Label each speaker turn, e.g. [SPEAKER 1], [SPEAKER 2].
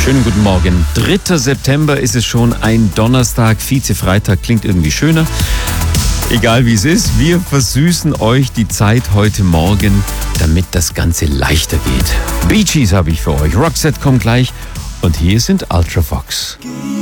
[SPEAKER 1] Schönen guten Morgen. 3. September ist es schon, ein Donnerstag. Vize-Freitag klingt irgendwie schöner. Egal wie es ist, wir versüßen euch die Zeit heute Morgen, damit das Ganze leichter geht. Bee Gees habe ich für euch. Roxette kommt gleich und hier sind Ultravox.